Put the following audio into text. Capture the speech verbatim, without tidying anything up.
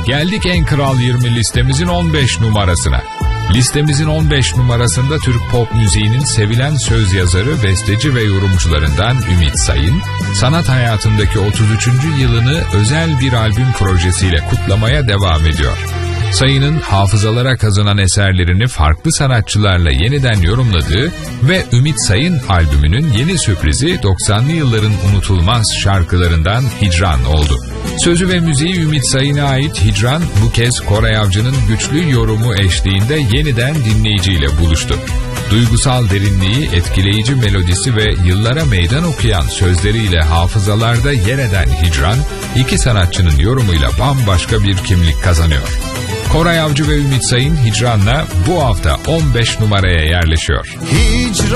Geldik en kral yirmi listemizin on beş numarasına. Listemizin on beş numarasında Türk pop müziğinin sevilen söz yazarı, besteci ve yorumcularından Ümit Sayın, sanat hayatındaki otuz üçüncü yılını özel bir albüm projesiyle kutlamaya devam ediyor. Sayın'ın hafızalara kazanan eserlerini farklı sanatçılarla yeniden yorumladığı ve Ümit Sayın albümünün yeni sürprizi doksanlı yılların unutulmaz şarkılarından Hicran oldu. Sözü ve müziği Ümit Sayın'a ait Hicran bu kez Koray Avcı'nın güçlü yorumu eşliğinde yeniden dinleyiciyle buluştu. Duygusal derinliği, etkileyici melodisi ve yıllara meydan okuyan sözleriyle hafızalarda yer eden Hicran, iki sanatçının yorumuyla bambaşka bir kimlik kazanıyor. Koray Avcı ve Ümit Sayın Hicran'la bu hafta on beş numaraya yerleşiyor. Hicran.